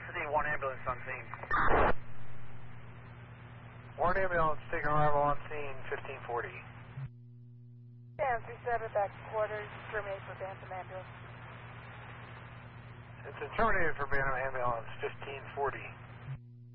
City 1 ambulance on scene. 1 ambulance taking arrival on scene, 1540. Sam 37 back to quarters, terminate for Bantam ambulance. It's a terminated for Bantam ambulance, 1540.